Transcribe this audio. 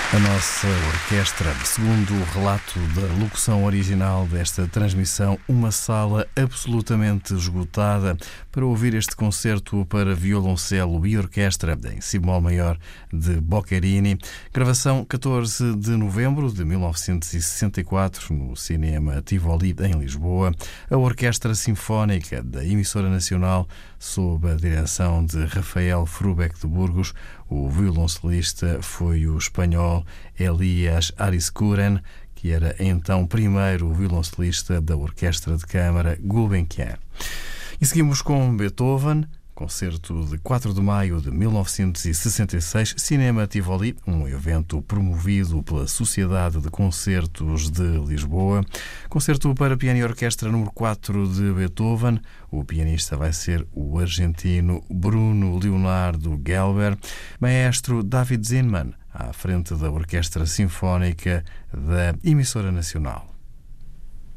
A nossa orquestra, segundo o relato da locução original desta transmissão, uma sala absolutamente esgotada para ouvir este concerto para violoncelo e orquestra em si bemol maior de Boccherini. Gravação 14 de novembro de 1964 no Cinema Tivoli em Lisboa. A Orquestra Sinfónica da Emissora Nacional, sob a direção de Rafael Frubeck de Burgos. O violoncelista foi o espanhol Elias Arizcuren, que era então primeiro violoncelista da Orquestra de Câmara Gulbenkian. E seguimos com Beethoven, concerto de 4 de maio de 1966, Cinema Tivoli, um evento promovido pela Sociedade de Concertos de Lisboa. Concerto para piano e orquestra número 4 de Beethoven. O pianista vai ser o argentino Bruno Leonardo Gelber. Maestro David Zinman, à frente da Orquestra Sinfónica da Emissora Nacional.